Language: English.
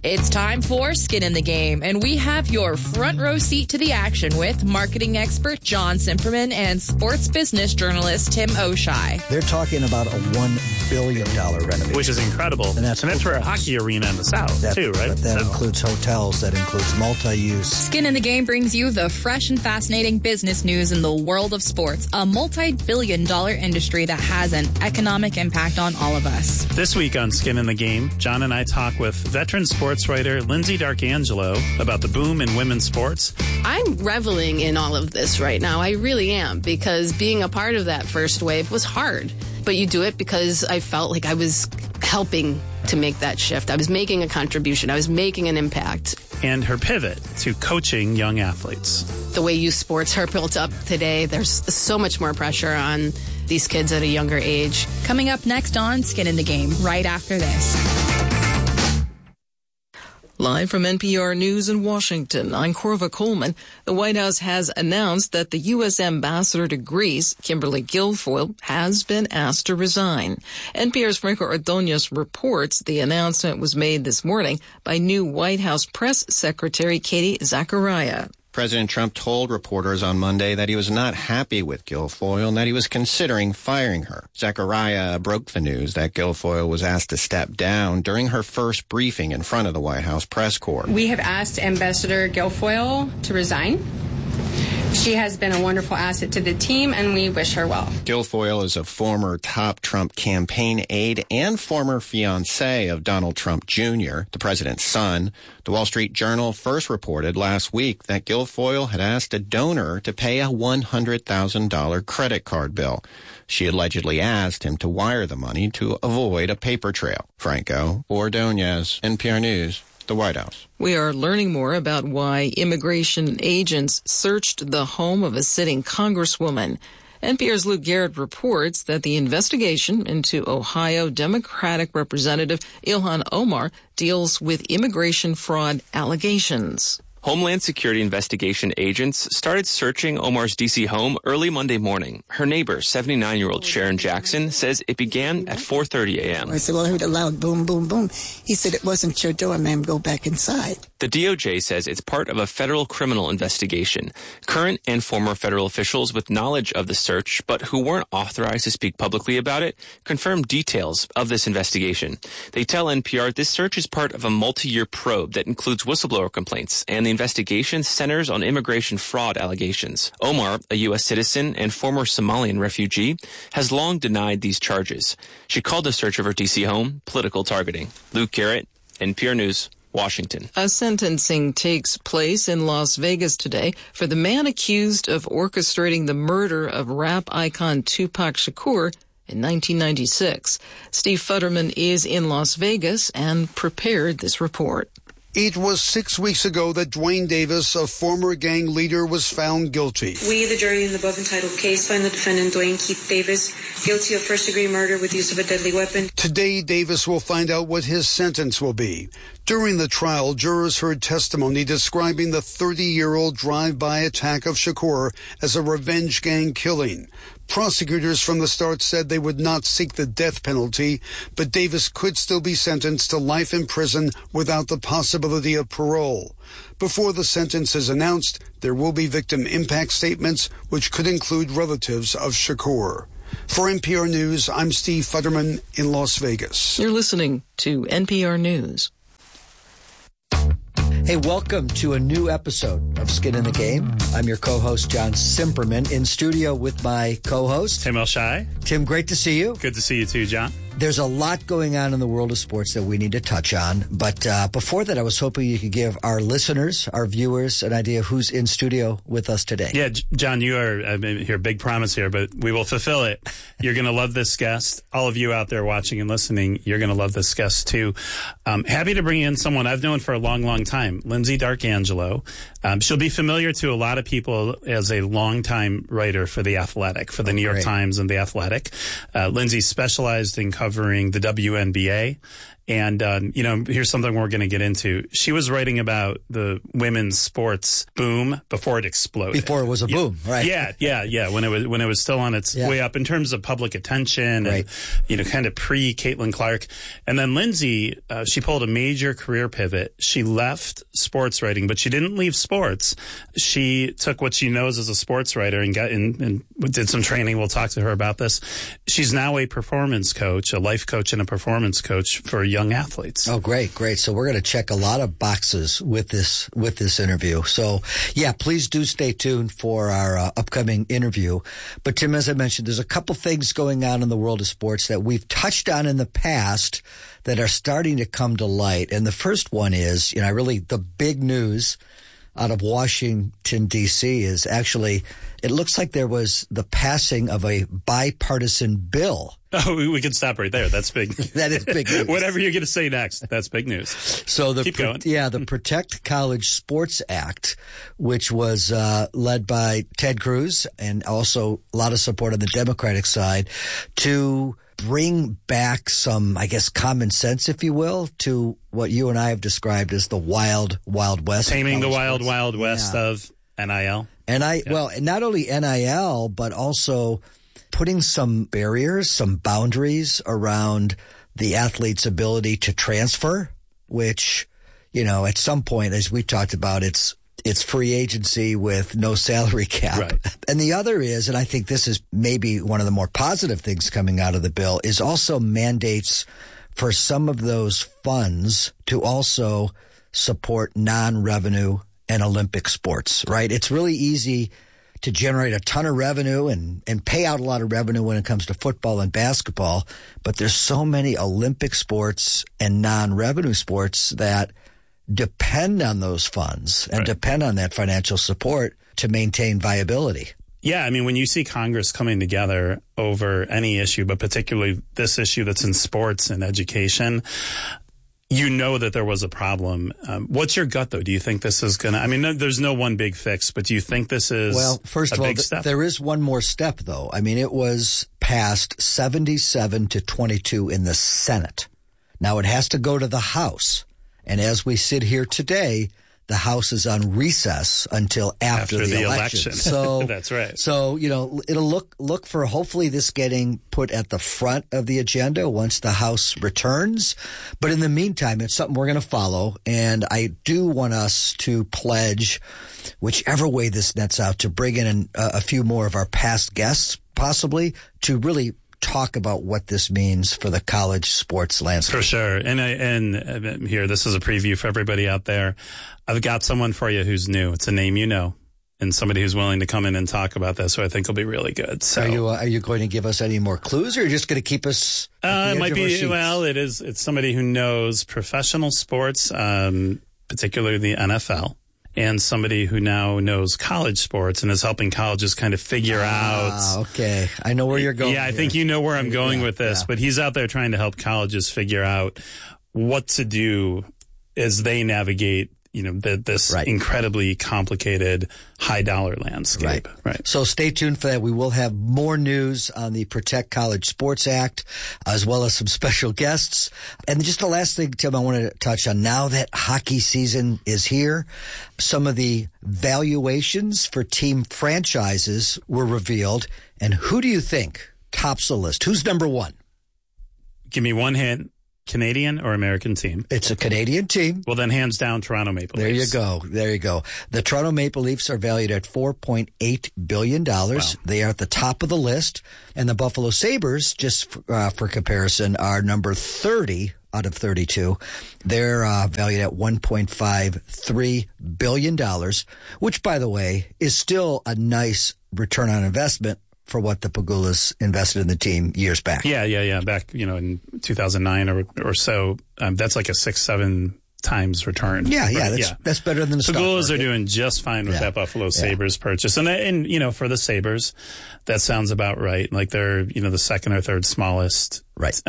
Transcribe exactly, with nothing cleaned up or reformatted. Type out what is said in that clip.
It's time for Skin in the Game, and we have your front row seat to the action with marketing expert John Simperman and sports business journalist Tim O'Shea. They're talking about a one billion dollars renovation. Which is incredible. And that's, and that's for a hockey arena in the South, that, too, right? That so. includes hotels. That includes multi-use. Skin in the Game brings you the fresh and fascinating business news in the world of sports, a multi-billion dollar industry that has an economic impact on all of us. This week on Skin in the Game, John and I talk with veteran sports writer Lindsay D'Arcangelo about the boom in women's sports. I'm reveling in all of this right now. I really am, because being a part of that first wave was hard. But you do it because I felt like I was helping to make that shift. I was making a contribution. I was making an impact. And her pivot to coaching young athletes. The way youth sports are built up today, there's so much more pressure on these kids at a younger age. Coming up next on Skin in the Game, right after this. Live from N P R News in Washington, I'm Corva Coleman. The White House has announced that the U S ambassador to Greece, Kimberly Guilfoyle, has been asked to resign. N P R's Franco Ordonez reports the announcement was made this morning by new White House press secretary Katie Zachariah. President Trump told reporters on Monday that he was not happy with Guilfoyle and that he was considering firing her. Zachariah broke the news that Guilfoyle was asked to step down during her first briefing in front of the White House press corps. We have asked Ambassador Guilfoyle to resign. She has been a wonderful asset to the team, and we wish her well. Guilfoyle is a former top Trump campaign aide and former fiancé of Donald Trump Junior, the president's son. The Wall Street Journal first reported last week that Guilfoyle had asked a donor to pay a one hundred thousand dollars credit card bill. She allegedly asked him to wire the money to avoid a paper trail. Franco Ordonez, N P R News. The White House. We are learning more about why immigration agents searched the home of a sitting congresswoman. N P R's Luke Garrett reports that the investigation into Ohio Democratic Representative Ilhan Omar deals with immigration fraud allegations. Homeland Security investigation agents started searching Omar's D C home early Monday morning. Her neighbor, seventy-nine-year-old Sharon Jackson, says it began at four thirty a.m. I said, well, I heard a loud boom, boom, boom. He said, it wasn't your door, ma'am. Go back inside. The D O J says it's part of a federal criminal investigation. Current and former federal officials with knowledge of the search, but who weren't authorized to speak publicly about it, confirmed details of this investigation. They tell N P R this search is part of a multi-year probe that includes whistleblower complaints, and the investigation centers on immigration fraud allegations. Omar, a U S citizen and former Somalian refugee, has long denied these charges. She called the search of her D C home political targeting. Luke Garrett, N P R News, Washington. A sentencing takes place in Las Vegas today for the man accused of orchestrating the murder of rap icon Tupac Shakur in nineteen ninety-six. Steve Futterman is in Las Vegas and prepared this report. It was six weeks ago that Dwayne Davis, a former gang leader, was found guilty. We, the jury in the above-entitled case, find the defendant, Dwayne Keith Davis, guilty of first-degree murder with use of a deadly weapon. Today, Davis will find out what his sentence will be. During the trial, jurors heard testimony describing the thirty-year-old drive-by attack of Shakur as a revenge gang killing. Prosecutors from the start said they would not seek the death penalty, but Davis could still be sentenced to life in prison without the possibility of parole. Before the sentence is announced, there will be victim impact statements, which could include relatives of Shakur. For N P R News, I'm Steve Futterman in Las Vegas. You're listening to N P R News. Hey, welcome to a new episode of Skin in the Game. I'm your co-host, John Simperman, in studio with my co-host, Tim O'Shea. Tim, great to see you. Good to see you too, John. There's a lot going on in the world of sports that we need to touch on. But uh, before that, I was hoping you could give our listeners, our viewers, an idea of who's in studio with us today. Yeah, John, you are, I mean, here, big promise here, but we will fulfill it. You're going to love this guest. All of you out there watching and listening, you're going to love this guest too. Um, happy to bring in someone I've known for a long, long time, Lindsay D'Arcangelo. Um, she'll be familiar to a lot of people as a longtime writer for The Athletic, for the oh, New York great. Times and The Athletic. Uh, Lindsay specialized in covering the W N B A And, um, you know, here's something we're going to get into. She was writing about the women's sports boom before it exploded. Before it was a boom, yeah. right? Yeah, yeah, yeah. When it was when it was still on its yeah. way up in terms of public attention, right. and, you know, kind of pre-Caitlin Clark. And then Lindsay, uh, she pulled a major career pivot. She left sports writing, but she didn't leave sports. She took what she knows as a sports writer and got in and did some training. We'll talk to her about this. She's now a performance coach, a life coach and a performance coach for young athletes. Oh, great, great. So we're going to check a lot of boxes with this with this interview. So, yeah, please do stay tuned for our uh, upcoming interview. But, Tim, as I mentioned, there's a couple things going on in the world of sports that we've touched on in the past that are starting to come to light. And the first one is, you know, really the big news out of Washington, D C is actually, it looks like there was the passing of a bipartisan bill. Oh, we, we can stop right there. That's big. That is big news. Whatever you're going to say next, that's big news. So the Keep pro- going. yeah, the Protect College Sports Act, which was uh, led by Ted Cruz and also a lot of support on the Democratic side to bring back some, I guess, common sense, if you will, to what you and I have described as the wild, wild west. Taming the wild, sports. wild west yeah. of N I L. And I, yeah. well, not only N I L, but also putting some barriers, some boundaries around the athlete's ability to transfer, which, you know, at some point, as we talked about, it's it's free agency with no salary cap. Right. And the other is, and I think this is maybe one of the more positive things coming out of the bill, is also mandates for some of those funds to also support non-revenue and Olympic sports, right? It's really easy to generate a ton of revenue and, and pay out a lot of revenue when it comes to football and basketball. But there's so many Olympic sports and non-revenue sports that depend on those funds and right. depend on that financial support to maintain viability. Yeah, I mean, when you see Congress coming together over any issue, but particularly this issue that's in sports and education, you know that there was a problem. Um, what's your gut, though? Do you think this is going to – I mean, no, there's no one big fix, but do you think this is well, first a of all, big th- step? There is one more step, though. I mean, it was passed seventy-seven to twenty-two in the Senate. Now, it has to go to the House. And as we sit here today, the House is on recess until after, after the, the election. election. So that's right. So, you know, it'll look look for hopefully this getting put at the front of the agenda once the House returns. But in the meantime, it's something we're going to follow. And I do want us to pledge, whichever way this nets out, to bring in an, uh, a few more of our past guests, possibly, to really talk about what this means for the college sports landscape. For sure. And I, and here, this is a preview for everybody out there. I've got someone for you who's new. It's a name you know, and somebody who's willing to come in and talk about this, so I think will be really good. So, are you uh, are you going to give us any more clues, or are you just going to keep us? Uh, it might be. Well, it is. It's somebody who knows professional sports, um, particularly the N F L. And somebody who now knows college sports and is helping colleges kind of figure ah, out. Okay. I know where you're going. Yeah, I here. think you know where I'm going yeah, with this, yeah. but he's out there trying to help colleges figure out what to do as they navigate, you know, the, this right. incredibly complicated high dollar landscape. Right. Right. So stay tuned for that. We will have more news on the Protect College Sports Act, as well as some special guests. And just the last thing, Tim, I wanted to touch on, now that hockey season is here, some of the valuations for team franchises were revealed. And who do you think tops the list? Who's number one? Give me one hint. Canadian or American team? It's a Canadian team. Well, then hands down, Toronto Maple there Leafs. There you go. There you go. The Toronto Maple Leafs are valued at four point eight billion dollars. Wow. They are at the top of the list. And the Buffalo Sabres, just for, uh, for comparison, are number thirty out of thirty-two. They're uh, valued at one point five three billion dollars, which, by the way, is still a nice return on investment for what the Pegulas invested in the team years back. Yeah, yeah, yeah. Back, you know, in two thousand nine or or so, um, that's like a six, seven times return. Yeah, yeah, right? that's yeah. that's better than the stock Pegulas market. are doing just fine with yeah. that Buffalo yeah. Sabres purchase. And, and, you know, for the Sabres, that sounds about right. Like they're, you know, the second or third smallest right.